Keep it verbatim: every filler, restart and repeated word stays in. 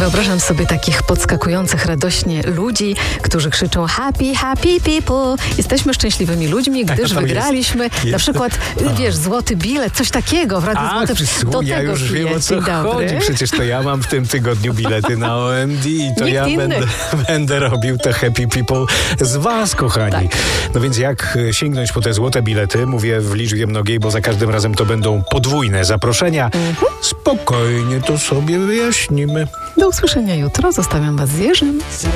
Wyobrażam sobie takich podskakujących radośnie ludzi, którzy krzyczą happy, happy people. Jesteśmy szczęśliwymi ludźmi, Tak, gdyż to tam wygraliśmy jest. na Jest. przykład, A. wiesz, złoty bilet, coś takiego w Radiu A, Złoty. Do ja tego już wiem, o co Dzień dobry. chodzi. Przecież to ja mam w tym tygodniu bilety na O M D i to Nikt ja inny. będę, będę robił te happy people z was, kochani. Tak. No więc jak sięgnąć po te złote bilety? Mówię w liczbie mnogiej, bo za każdym razem to będą podwójne zaproszenia. Mhm. Spokojnie to sobie wyjaśnimy. Do usłyszenia jutro. Zostawiam was z Jerzym.